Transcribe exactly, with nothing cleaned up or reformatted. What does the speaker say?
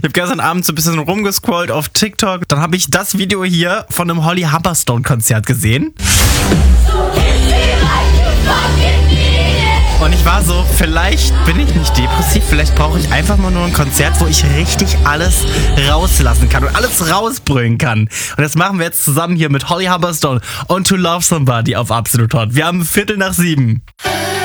habe gestern Abend so ein bisschen rumgescrollt auf TikTok. Dann habe ich das Video hier von einem Holly Humberstone-Konzert gesehen. Und ich war so, vielleicht bin ich nicht depressiv, vielleicht brauche ich einfach mal nur ein Konzert, wo ich richtig alles rauslassen kann und alles rausbrüllen kann. Und das machen wir jetzt zusammen hier mit Holly Humberstone und To Love Somebody auf Absolut Hot. Wir haben Viertel nach sieben.